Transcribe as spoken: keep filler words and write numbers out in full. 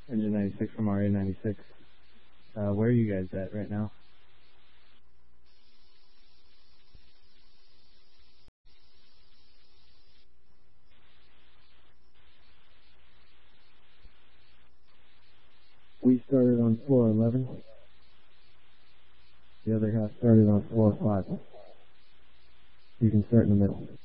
Engine ninety-six from R A ninety-six. Uh, where are you guys at right now? We started on floor eleven. The other half started on floor five. You can start in the middle.